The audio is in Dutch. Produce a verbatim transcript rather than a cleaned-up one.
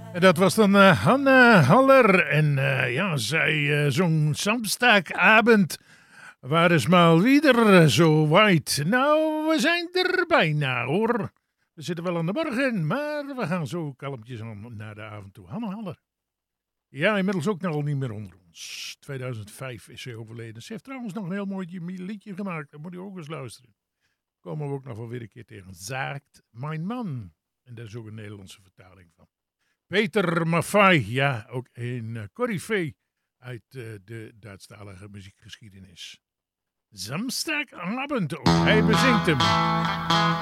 En dat was dan uh, Hanna Haller. En uh, ja, zij uh, zong Samstagavond. Waar is maar weer zo white? Nou, we zijn er bijna hoor. We zitten wel aan de morgen, maar we gaan zo kalmpjes aan naar de avond toe. Hanna Haller. Ja, inmiddels ook nog al niet meer onder ons. tweeduizend vijf is ze overleden. Ze heeft trouwens nog een heel mooi liedje gemaakt. Dat moet je ook eens luisteren. Komen we ook nog wel weer een keer tegen. Zaakt mijn man. En daar is ook een Nederlandse vertaling van. Peter Maffay, ja, ook een uh, corifee uit uh, de Duitsstalige muziekgeschiedenis. Samstagavond, ook hij bezingt hem.